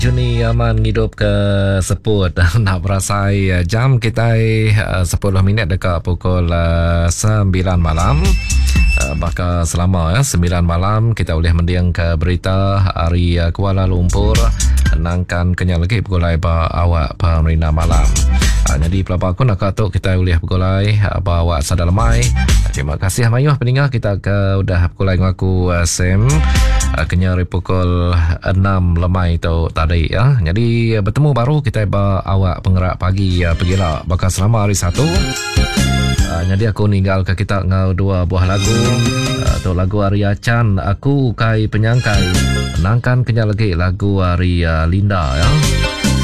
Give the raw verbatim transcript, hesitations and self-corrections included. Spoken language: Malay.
Juni aman hidup ke seput nak berasai uh, jam kita uh, sepuluh minit dekat pukul uh, sembilan malam. Uh, Bahkan selama ya, sembilan malam kita boleh mendiang ke berita hari uh, Kuala Lumpur nangkan kenyal lagi pukul ba awak pemerintah malam. Uh, jadi pelapa aku nak katuk kita boleh pukul uh, bawa sadalamai. Terima kasih mayuh peninggal kita ke udah pukul ngaku uh, Sam uh, kenyal pukul enam lemai tu tadi ya. Jadi uh, bertemu baru kita ba awak penggerak pagi uh, pergilah bakal selama hari satu. Uh, jadi aku ninggal ke kita ngau dua buah lagu. Uh, tu lagu Arya Chan Aku Kai Penyangkai. Nangkan kenyal lagi lagu Arya Linda ya.